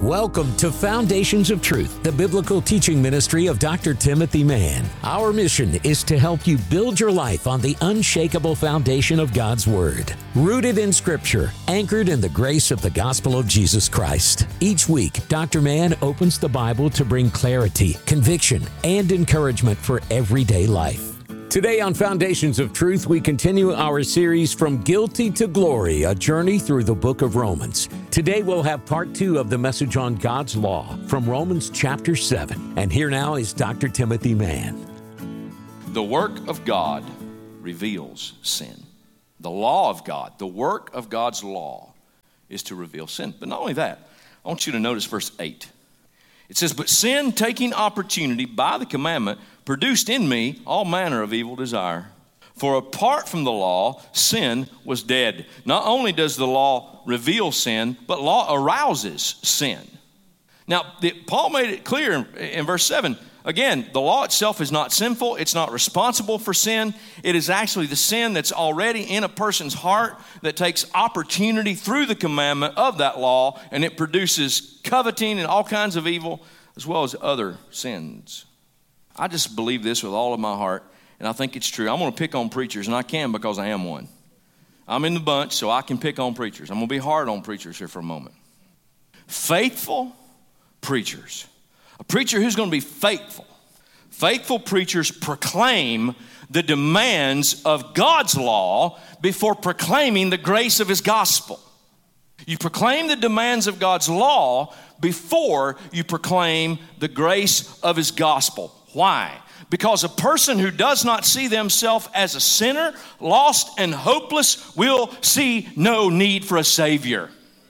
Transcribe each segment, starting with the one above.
Welcome to Foundations of Truth, the biblical teaching ministry of Dr. Timothy Mann. Our mission is to help you build your life on the unshakable foundation of God's Word, rooted in Scripture, anchored in the grace of the gospel of Jesus Christ. Each week, Dr. Mann opens the Bible to bring clarity, conviction, and encouragement for everyday life. Today on Foundations of Truth, we continue our series From Guilty to Glory, a journey through the book of Romans. Today we'll have part 2 of the message on God's law from Romans chapter 7. And here now is Dr. Timothy Mann. The work of God reveals sin. The law of God, the work of God's law is to reveal sin. But not only that, I want you to notice verse 8. It says, "But sin, taking opportunity by the commandment, produced in me all manner of evil desire. For apart from the law, sin was dead." Not only does the law reveal sin, but law arouses sin. Now, Paul made it clear in verse 7. Again, the law itself is not sinful. It's not responsible for sin. It is actually the sin that's already in a person's heart that takes opportunity through the commandment of that law, and it produces coveting and all kinds of evil, as well as other sins. I just believe this with all of my heart, and I think it's true. I'm going to pick on preachers, and I can because I am one. I'm in the bunch, so I can pick on preachers. I'm going to be hard on preachers here for a moment. Faithful preachers. A preacher who's going to be faithful. Faithful preachers proclaim the demands of God's law before proclaiming the grace of His gospel. You proclaim the demands of God's law before you proclaim the grace of His gospel. Why? Because a person who does not see themselves as a sinner, lost and hopeless, will see no need for a Savior.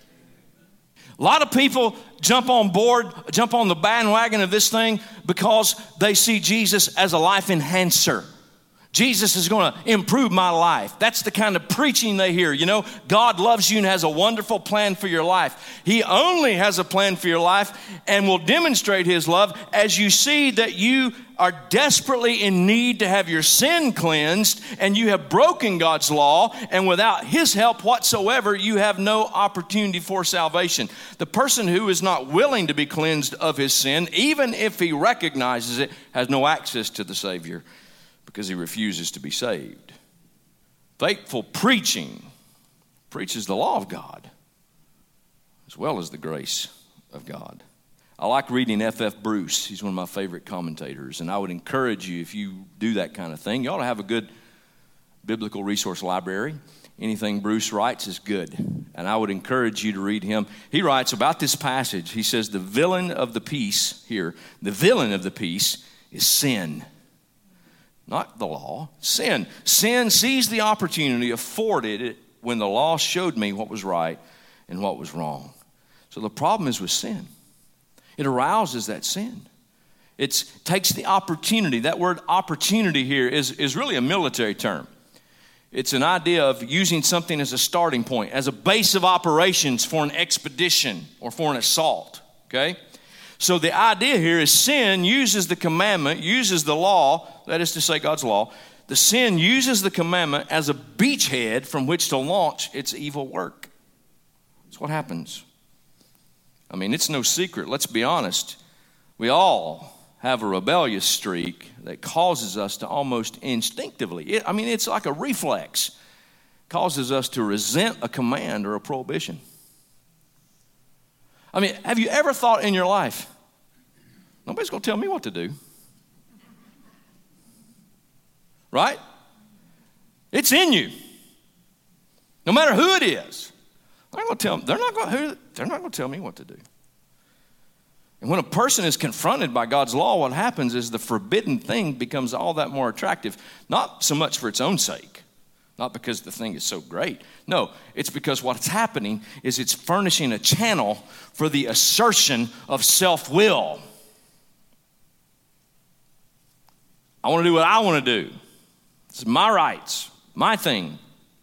A lot of people jump on the bandwagon of this thing because they see Jesus as a life enhancer. Jesus is going to improve my life. That's the kind of preaching they hear. You know, God loves you and has a wonderful plan for your life. He only has a plan for your life and will demonstrate His love as you see that you are desperately in need to have your sin cleansed and you have broken God's law, and without His help whatsoever, you have no opportunity for salvation. The person who is not willing to be cleansed of his sin, even if he recognizes it, has no access to the Savior, because he refuses to be saved. Faithful preaching preaches the law of God as well as the grace of God. I like reading F.F. Bruce. He's one of my favorite commentators, and I would encourage you, if you do that kind of thing, you ought to have a good biblical resource library. Anything Bruce writes is good, and I would encourage you to read him. He writes about this passage. He says, the villain of the peace is sin. Not the law, sin. Sin seized the opportunity afforded it when the law showed me what was right and what was wrong. So the problem is with sin. It arouses that sin. It takes the opportunity. That word opportunity here is really a military term. It's an idea of using something as a starting point, as a base of operations for an expedition or for an assault, okay? So the idea here is sin uses the commandment, uses the law, that is to say God's law. The sin uses the commandment as a beachhead from which to launch its evil work. That's what happens. I mean, it's no secret. Let's be honest. We all have a rebellious streak that causes us to almost instinctively, it's like a reflex, causes us to resent a command or a prohibition. I mean, have you ever thought in your life, nobody's going to tell me what to do? Right? It's in you. No matter who it is. They're not going to tell me what to do. And when a person is confronted by God's law, what happens is the forbidden thing becomes all that more attractive, not so much for its own sake, not because the thing is so great. No, it's because what's happening is it's furnishing a channel for the assertion of self-will. I want to do what I want to do. It's my rights, my thing.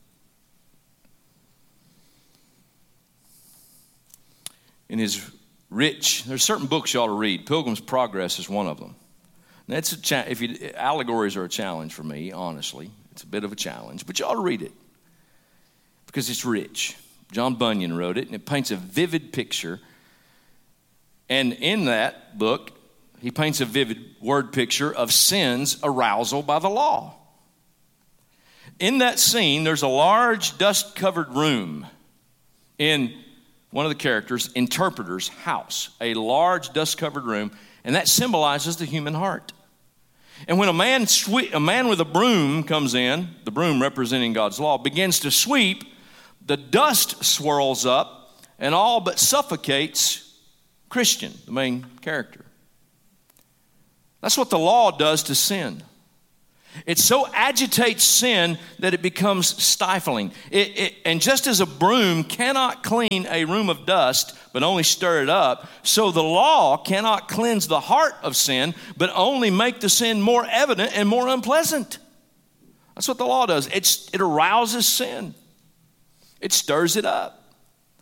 There's certain books you ought to read. Pilgrim's Progress is one of them. That's allegories are a challenge for me, honestly. It's a bit of a challenge, but you ought to read it because it's rich. John Bunyan wrote it, and it paints a vivid picture And in that book, he paints a vivid word picture of sin's arousal by the law. In that scene, there's a large dust-covered room in one of the characters' interpreter's house, a large dust-covered room, and that symbolizes the human heart. And when a man with a broom comes in, the broom representing God's law, begins to sweep, the dust swirls up and all but suffocates Christian, the main character. That's what the law does to sin. It so agitates sin that it becomes stifling. And just as a broom cannot clean a room of dust, but only stir it up, so the law cannot cleanse the heart of sin, but only make the sin more evident and more unpleasant. That's what the law does. It arouses sin. It stirs it up.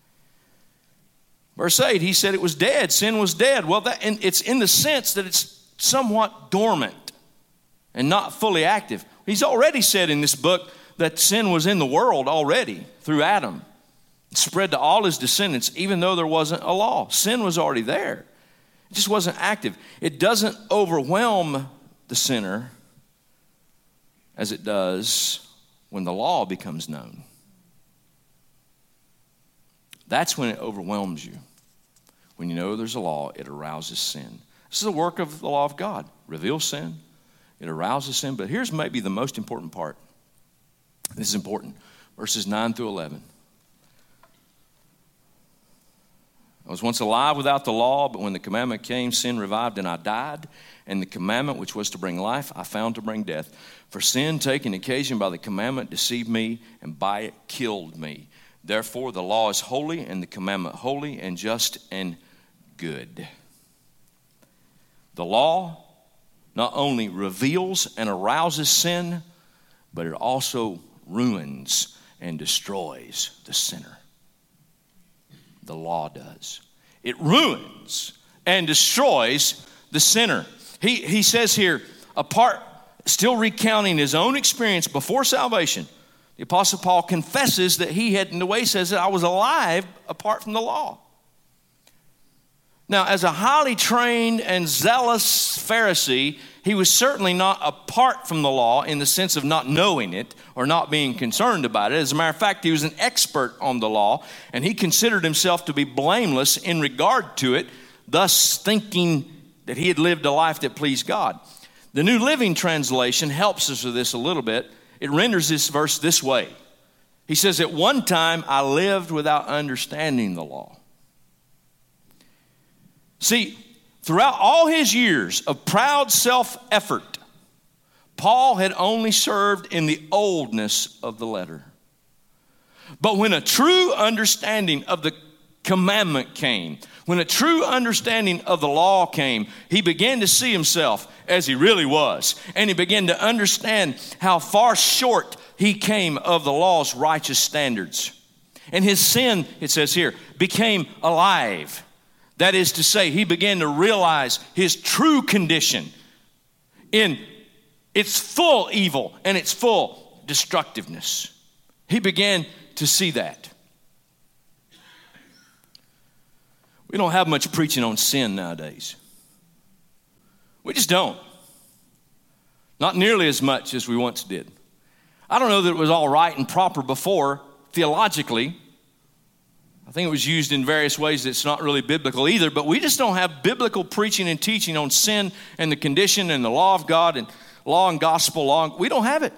Verse 8, he said it was dead. Sin was dead. Well, and it's in the sense that it's somewhat dormant and not fully active. He's already said in this book that sin was in the world already through Adam. It spread to all his descendants, even though there wasn't a law. Sin was already there. It just wasn't active. It doesn't overwhelm the sinner as it does when the law becomes known. That's when it overwhelms you. When you know there's a law, it arouses sin. This is the work of the law of God. Reveals sin. It arouses sin. But here's maybe the most important part. This is important. Verses 9 through 11. I was once alive without the law, but when the commandment came, sin revived and I died. And the commandment which was to bring life, I found to bring death. For sin, taking occasion by the commandment, deceived me, and by it killed me. Therefore, the law is holy, and the commandment holy, and just, and good. The law not only reveals and arouses sin, but it also ruins and destroys the sinner. The law does. It ruins and destroys the sinner. He says here, still recounting his own experience before salvation, the Apostle Paul confesses that he had, in the way he says that I was alive apart from the law. Now, as a highly trained and zealous Pharisee, he was certainly not apart from the law in the sense of not knowing it or not being concerned about it. As a matter of fact, he was an expert on the law, and he considered himself to be blameless in regard to it, thus thinking that he had lived a life that pleased God. The New Living Translation helps us with this a little bit. It renders this verse this way. He says, at one time I lived without understanding the law. See, throughout all his years of proud self-effort, Paul had only served in the oldness of the letter. But when a true understanding of the commandment came, when a true understanding of the law came, he began to see himself as he really was. And he began to understand how far short he came of the law's righteous standards. And his sin, it says here, became alive. That is to say, he began to realize his true condition in its full evil and its full destructiveness. He began to see that. We don't have much preaching on sin nowadays. We just don't. Not nearly as much as we once did. I don't know that it was all right and proper before, theologically. I think it was used in various ways that's not really biblical either, but we just don't have biblical preaching and teaching on sin and the condition and the law of God and law and gospel law. We don't have it.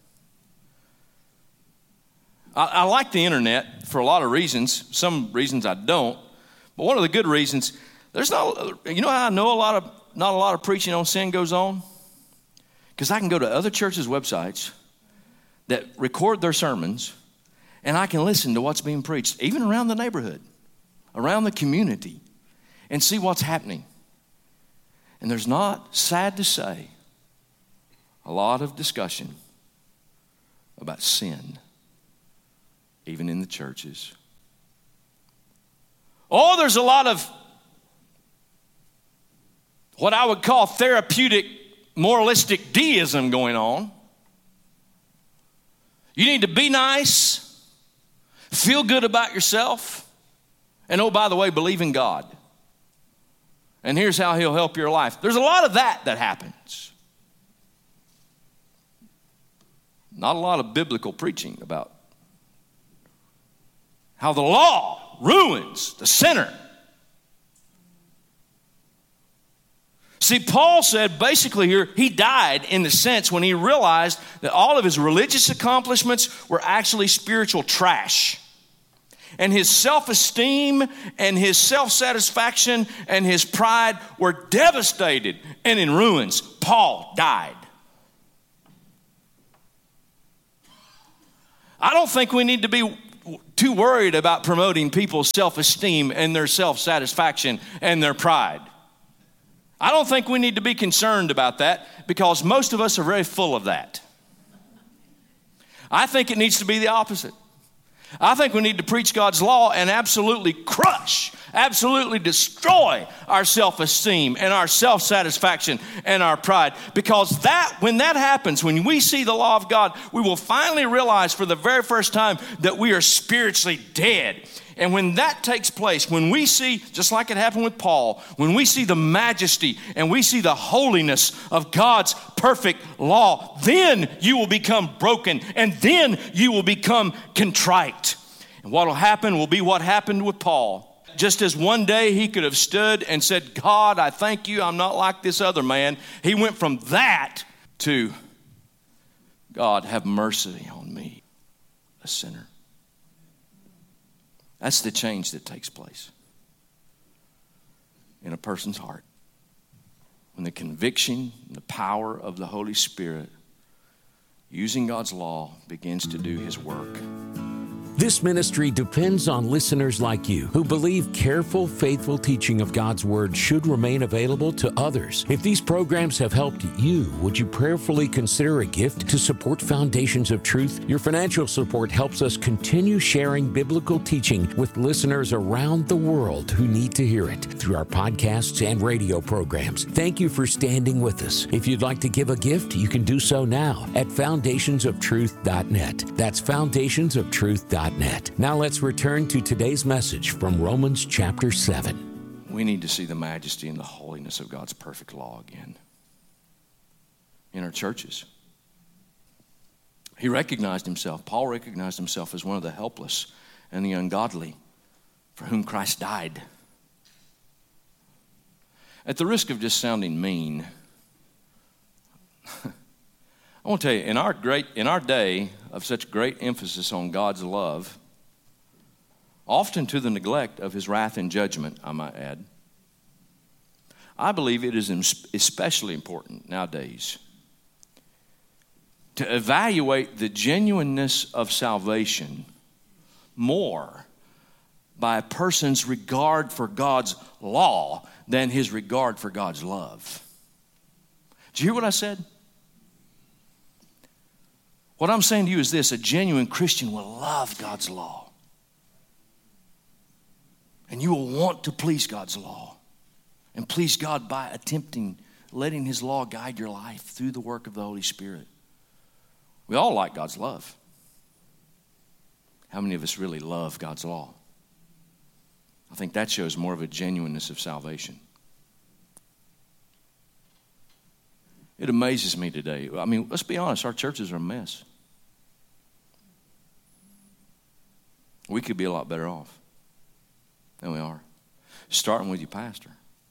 I like the internet for a lot of reasons. Some reasons I don't. But one of the good reasons, you know how I know not a lot of preaching on sin goes on? Because I can go to other churches' websites that record their sermons, and I can listen to what's being preached, even around the neighborhood, around the community, and see what's happening. And there's not, sad to say, a lot of discussion about sin, even in the churches. Oh, there's a lot of what I would call therapeutic, moralistic deism going on. You need to be nice, feel good about yourself, and oh, by the way, believe in God. And here's how he'll help your life. There's a lot of that happens. Not a lot of biblical preaching about how the law ruins the sinner. See, Paul said basically here, he died in the sense when he realized that all of his religious accomplishments were actually spiritual trash. And his self-esteem and his self-satisfaction and his pride were devastated and in ruins. Paul died. I don't think we need to be too worried about promoting people's self-esteem and their self-satisfaction and their pride. I don't think we need to be concerned about that because most of us are very full of that. I think it needs to be the opposite. I think we need to preach God's law and absolutely crush, absolutely destroy our self-esteem and our self-satisfaction and our pride. Because when that happens, when we see the law of God, we will finally realize for the very first time that we are spiritually dead. And when that takes place, when we see, just like it happened with Paul, when we see the majesty and we see the holiness of God's perfect law, then you will become broken and then you will become contrite. And what will happen will be what happened with Paul. Just as one day he could have stood and said, God, I thank you, I'm not like this other man. He went from that to, God, have mercy on me, a sinner. That's the change that takes place in a person's heart. When the conviction and the power of the Holy Spirit using God's law begins to do his work. This ministry depends on listeners like you who believe careful, faithful teaching of God's Word should remain available to others. If these programs have helped you, would you prayerfully consider a gift to support Foundations of Truth? Your financial support helps us continue sharing biblical teaching with listeners around the world who need to hear it through our podcasts and radio programs. Thank you for standing with us. If you'd like to give a gift, you can do so now at foundationsoftruth.net. That's foundationsoftruth.net. Now let's return to today's message from Romans chapter 7. We need to see the majesty and the holiness of God's perfect law again in our churches. He recognized himself, Paul recognized himself as one of the helpless and the ungodly for whom Christ died. At the risk of just sounding mean, I want to tell you, in our day of such great emphasis on God's love, often to the neglect of his wrath and judgment, I might add, I believe it is especially important nowadays to evaluate the genuineness of salvation more by a person's regard for God's law than his regard for God's love. Did you hear what I said? What I'm saying to you is this: a genuine Christian will love God's law. And you will want to please God's law and please God by letting his law guide your life through the work of the Holy Spirit. We all like God's love. How many of us really love God's law? I think that shows more of a genuineness of salvation. It amazes me today. I mean, let's be honest, our churches are a mess. We could be a lot better off than we are. Starting with your pastor.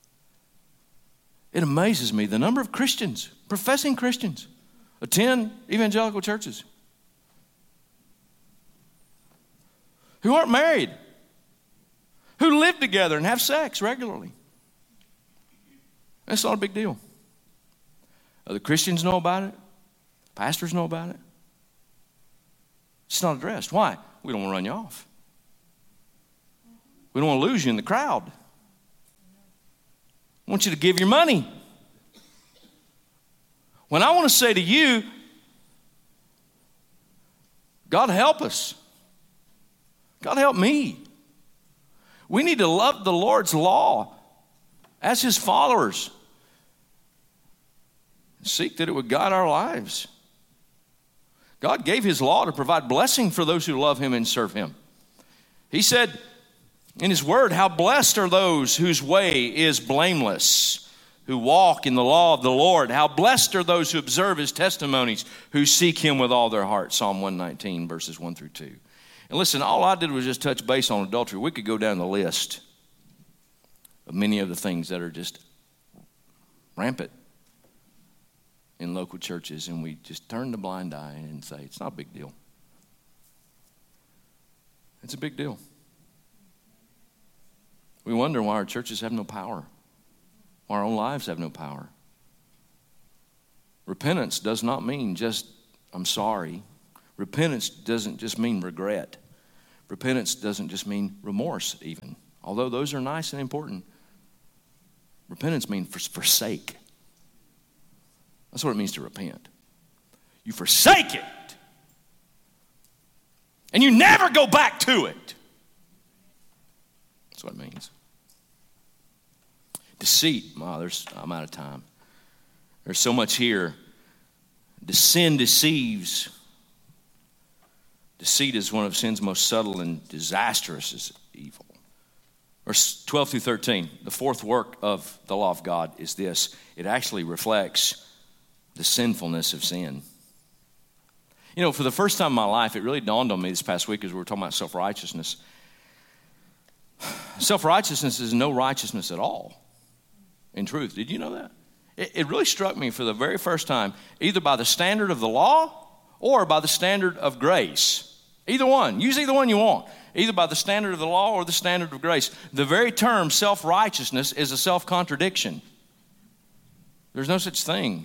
It amazes me the number of Christians, professing Christians, attend evangelical churches who aren't married, who live together and have sex regularly. That's not a big deal. Other Christians know about it. Pastors know about it. It's not addressed. Why? We don't want to run you off. We don't want to lose you in the crowd. I want you to give your money. When I want to say to you, God help us. God help me. We need to love the Lord's law as his followers. Seek that it would guide our lives. God gave his law to provide blessing for those who love him and serve him. He said, In his word, how blessed are those whose way is blameless, who walk in the law of the Lord. How blessed are those who observe his testimonies, who seek him with all their heart. Psalm 119, verses 1 through 2. And listen, all I did was just touch base on adultery. We could go down the list of many of the things that are just rampant in local churches, and we just turn the blind eye and say, it's not a big deal. It's a big deal. We wonder why our churches have no power, why our own lives have no power. Repentance does not mean just, I'm sorry. Repentance doesn't just mean regret. Repentance doesn't just mean remorse even, although those are nice and important. Repentance means forsake. That's what it means to repent. You forsake it, and you never go back to it. That's what it means. Deceit. Wow, I'm out of time. There's so much here. The sin deceives. Deceit is one of sin's most subtle and disastrous evil. Verse 12 through 13, the fourth work of the law of God is this. It actually reflects the sinfulness of sin. You know, for the first time in my life, it really dawned on me this past week as we were talking about self-righteousness. Self-righteousness is no righteousness at all, in truth. Did you know that? It really struck me for the very first time, either by the standard of the law or by the standard of grace. Either one. Use either one you want. Either by the standard of the law or the standard of grace. The very term self-righteousness is a self-contradiction. There's no such thing.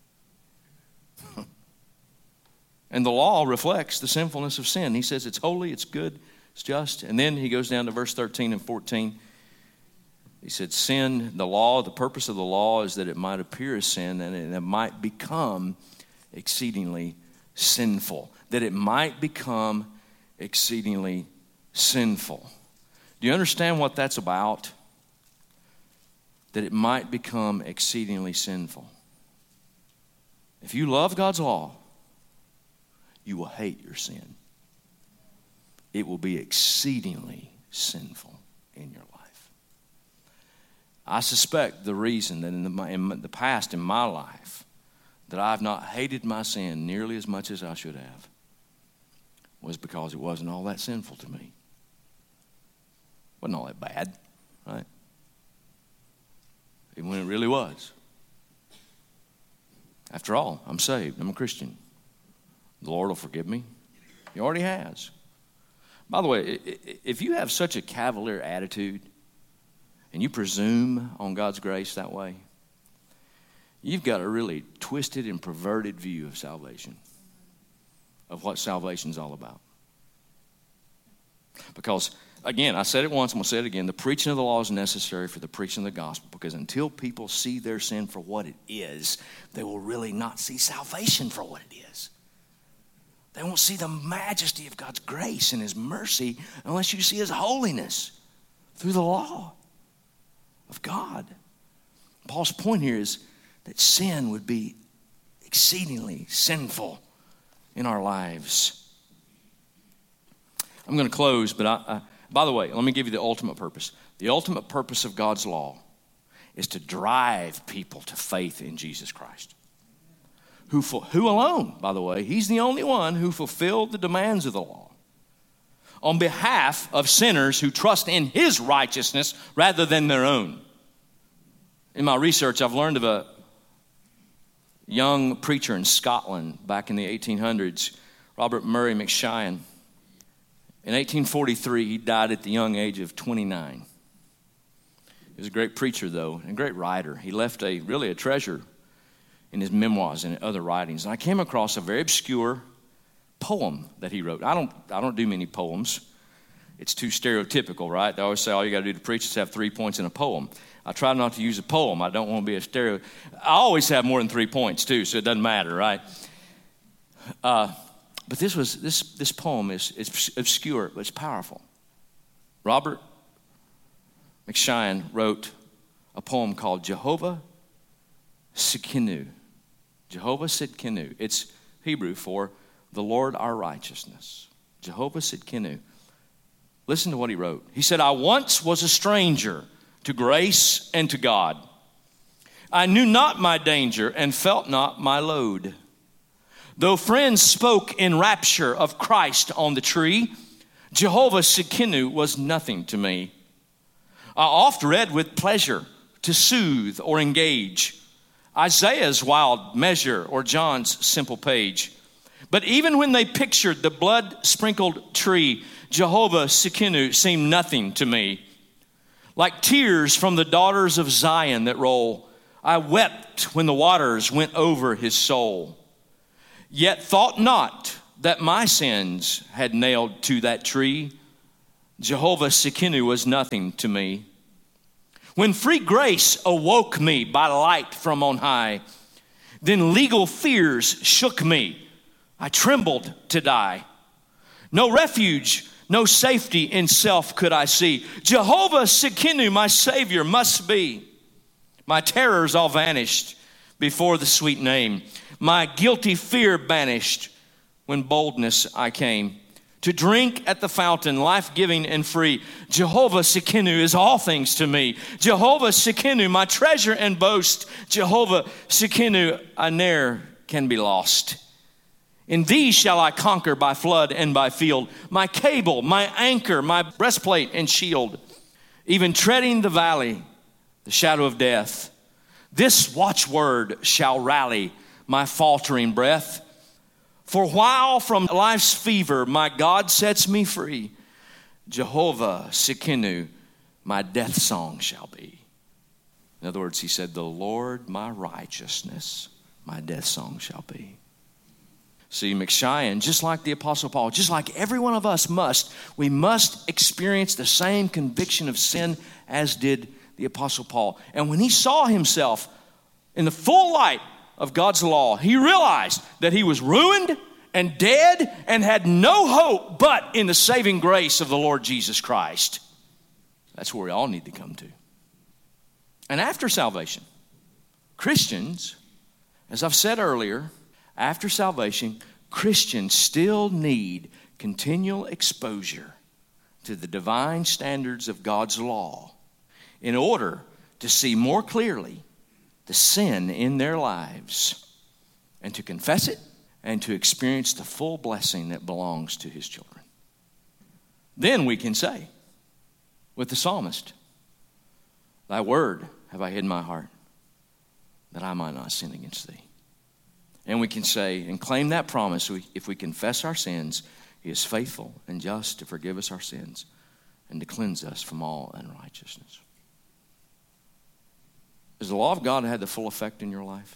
And the law reflects the sinfulness of sin. He says it's holy, it's good, it's just. And then he goes down to verse 13 and 14. He said, sin, the law, the purpose of the law is that it might appear as sin and it might become exceedingly sinful. That it might become exceedingly sinful. Do you understand what that's about? That it might become exceedingly sinful. If you love God's law, you will hate your sin. It will be exceedingly sinful in your life. I suspect the reason that in the past in my life that I've not hated my sin nearly as much as I should have was because it wasn't all that sinful to me. Wasn't all that bad, right? Even when it really was. After all, I'm saved. I'm a Christian. The Lord will forgive me. He already has. By the way, if you have such a cavalier attitude and you presume on God's grace that way, you've got a really twisted and perverted view of salvation, of what salvation's all about. Because, again, I said it once, I'm going to say it again, the preaching of the law is necessary for the preaching of the gospel, because until people see their sin for what it is, they will really not see salvation for what it is. They won't see the majesty of God's grace and his mercy unless you see his holiness through the law of God. Paul's point here is that sin would be exceedingly sinful in our lives. I'm going to close, but by the way, let me give you the ultimate purpose. The ultimate purpose of God's law is to drive people to faith in Jesus Christ. Who alone, by the way, he's the only one who fulfilled the demands of the law on behalf of sinners who trust in his righteousness rather than their own. In my research, I've learned of a young preacher in Scotland back in the 1800s, Robert Murray McCheyne. In 1843, he died at the young age of 29. He was a great preacher, though, and a great writer. He left really a treasure in his memoirs and other writings. And I came across a very obscure poem that he wrote. I don't do many poems. It's too stereotypical, right? They always say all you got to do to preach is have 3 points in a poem. I try not to use a poem. I don't want to be a stereo. I always have more than 3 points too, so it doesn't matter, right? But this poem is obscure, but it's powerful. Robert McCheyne wrote a poem called Jehovah Tsidkenu. Jehovah Tsidkenu. It's Hebrew for the Lord our righteousness. Jehovah Tsidkenu. Listen to what he wrote. He said, I once was a stranger to grace and to God. I knew not my danger and felt not my load. Though friends spoke in rapture of Christ on the tree, Jehovah Tsidkenu was nothing to me. I oft read with pleasure to soothe or engage Isaiah's wild measure or John's simple page. But even when they pictured the blood-sprinkled tree, Jehovah Tsidkenu seemed nothing to me. Like tears from the daughters of Zion that roll, I wept when the waters went over his soul. Yet thought not that my sins had nailed to that tree. Jehovah Tsidkenu was nothing to me. When free grace awoke me by light from on high, then legal fears shook me. I trembled to die. No refuge, no safety in self could I see. Jehovah Tsidkenu, my Savior, must be. My terrors all vanished before the sweet name. My guilty fear banished when boldness I came. To drink at the fountain, life-giving and free. Jehovah Tsidkenu is all things to me. Jehovah Tsidkenu, my treasure and boast. Jehovah Tsidkenu, I ne'er can be lost. In thee shall I conquer by flood and by field. My cable, my anchor, my breastplate and shield. Even treading the valley, the shadow of death. This watchword shall rally my faltering breath. For while from life's fever my God sets me free, Jehovah Tsidkenu, my death song shall be. In other words, he said, the Lord my righteousness, my death song shall be. See, McShyan, just like the Apostle Paul, just like every one of us we must experience the same conviction of sin as did the Apostle Paul. And when he saw himself in the full light of God's law, he realized that he was ruined and dead and had no hope but in the saving grace of the Lord Jesus Christ. That's where we all need to come to. And after salvation, Christians, as I've said earlier, after salvation, Christians still need continual exposure to the divine standards of God's law in order to see more clearly the sin in their lives and to confess it and to experience the full blessing that belongs to his children. Then we can say with the psalmist, thy word have I hid in my heart that I might not sin against thee. And we can say and claim that promise, if we confess our sins, he is faithful and just to forgive us our sins and to cleanse us from all unrighteousness. Has the law of God had the full effect in your life?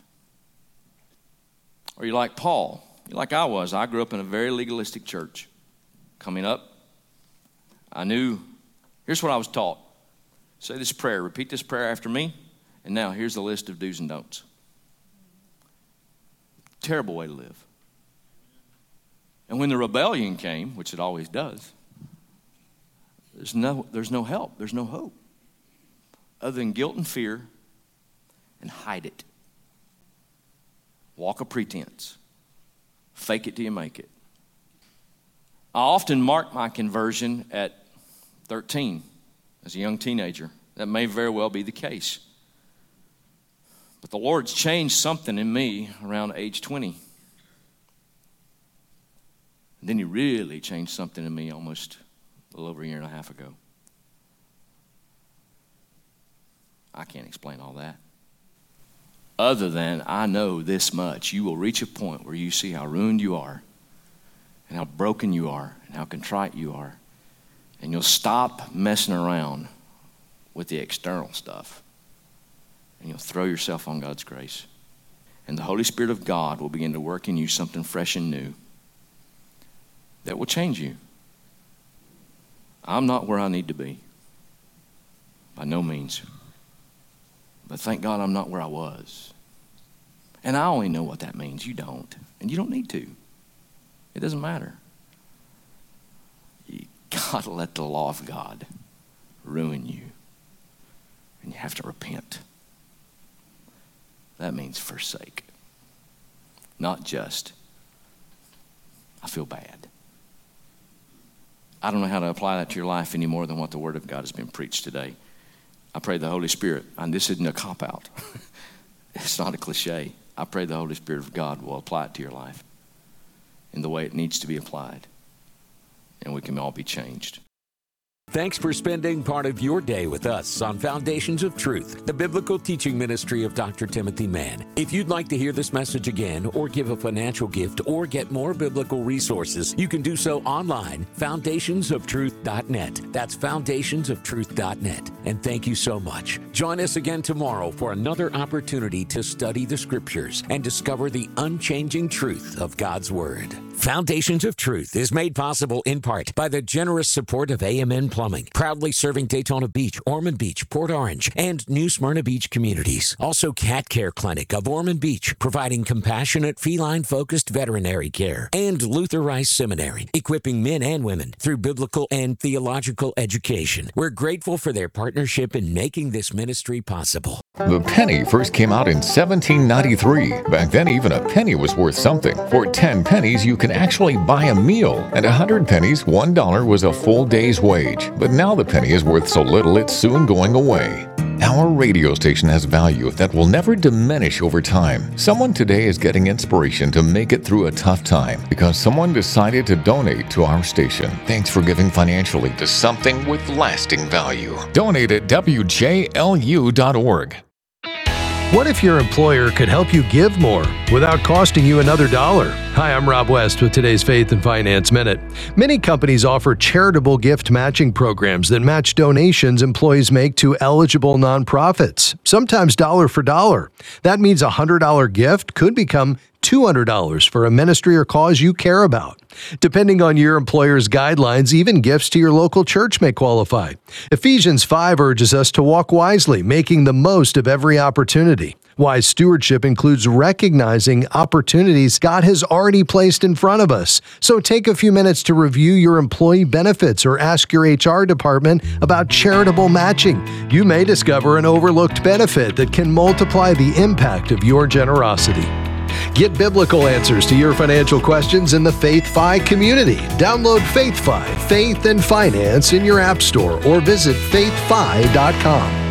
Or are you like Paul? You're like I was. I grew up in a very legalistic church. Coming up, I knew, here's what I was taught. Say this prayer, repeat this prayer after me, and now here's the list of do's and don'ts. Terrible way to live. And when the rebellion came, which it always does, there's no help, there's no hope other than guilt and fear and hide it. Walk a pretense. Fake it till you make it. I often mark my conversion at 13 as a young teenager. That may very well be the case. But the Lord's changed something in me around age 20. And then he really changed something in me almost a little over a year and a half ago. I can't explain all that. Other than I know this much, you will reach a point where you see how ruined you are and how broken you are and how contrite you are. And you'll stop messing around with the external stuff. And you'll throw yourself on God's grace. And the Holy Spirit of God will begin to work in you something fresh and new that will change you. I'm not where I need to be. By no means. But thank God I'm not where I was. And I only know what that means. You don't. And you don't need to. It doesn't matter. You gotta let the law of God ruin you. And you have to repent. That means forsake. Not just, I feel bad. I don't know how to apply that to your life any more than what the Word of God has been preached today. I pray the Holy Spirit, and this isn't a cop-out. It's not a cliche. I pray the Holy Spirit of God will apply it to your life in the way it needs to be applied, and we can all be changed. Thanks for spending part of your day with us on Foundations of Truth, the biblical teaching ministry of Dr. Timothy Mann. If you'd like to hear this message again or give a financial gift or get more biblical resources, you can do so online, foundationsoftruth.net. That's foundationsoftruth.net. And thank you so much. Join us again tomorrow for another opportunity to study the Scriptures and discover the unchanging truth of God's Word. Foundations of Truth is made possible in part by the generous support of AMN Plumbing, proudly serving Daytona Beach, Ormond Beach, Port Orange, and New Smyrna Beach communities. Also, Cat Care Clinic of Ormond Beach, providing compassionate, feline-focused veterinary care. And Luther Rice Seminary, equipping men and women through biblical and theological education. We're grateful for their partnership in making this ministry possible. The penny first came out in 1793. Back then, even a penny was worth something. For 10 pennies, you could actually buy a meal. And 100 pennies, $1 was a full day's wage. But now the penny is worth so little, it's soon going away. Our radio station has value that will never diminish over time. Someone today is getting inspiration to make it through a tough time because someone decided to donate to our station. Thanks for giving financially to something with lasting value. Donate at WJLU.org. What if your employer could help you give more without costing you another dollar? Hi, I'm Rob West with today's Faith and Finance Minute. Many companies offer charitable gift matching programs that match donations employees make to eligible nonprofits, sometimes dollar for dollar. That means a $100 gift could become $200 for a ministry or cause you care about. Depending on your employer's guidelines, even gifts to your local church may qualify. Ephesians 5 urges us to walk wisely, making the most of every opportunity. Wise stewardship includes recognizing opportunities God has already placed in front of us. So take a few minutes to review your employee benefits or ask your HR department about charitable matching. You may discover an overlooked benefit that can multiply the impact of your generosity. Get biblical answers to your financial questions in the FaithFi community. Download FaithFi, Faith and Finance in your app store or visit faithfi.com.